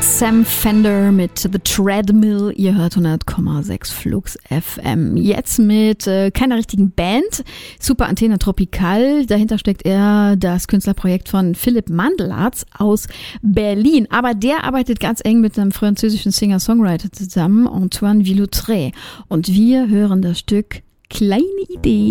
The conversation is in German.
Sam Fender mit The Treadmill. Ihr hört 100,6 Flux FM. Jetzt mit keiner richtigen Band. Super Antenne Tropical. Dahinter steckt das Künstlerprojekt von Philipp Mandelarz aus Berlin. Aber der arbeitet ganz eng mit einem französischen Singer-Songwriter zusammen, Antoine Villoutré. Und wir hören das Stück Kleine Idee.